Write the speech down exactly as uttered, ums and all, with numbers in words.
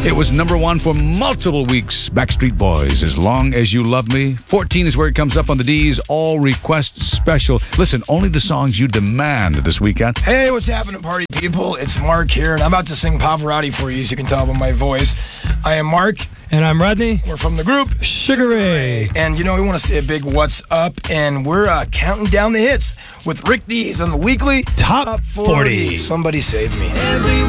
It was number one for multiple weeks. Backstreet Boys, As Long As You Love Me. fourteen is where it comes up on the D's All Request Special. Listen, only the songs you demand this weekend. Hey, what's happening, party people? It's Mark here, and I'm about to sing Pavarotti for you, as you can tell by my voice. I am Mark. And I'm Rodney. We're from the group Sugar Ray. And, you know, we want to say a big what's up, and we're uh, counting down the hits with Rick Dees on the weekly Top forty. Somebody save me. Every